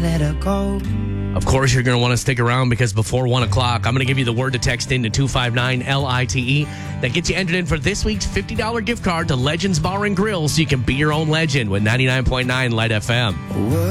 let her go. Of course, you're going to want to stick around because before 1 o'clock, I'm going to give you the word to text in to 259-LITE. That gets you entered in for this week's $50 gift card to Legends Bar and Grill so you can be your own legend with 99.9 Light FM.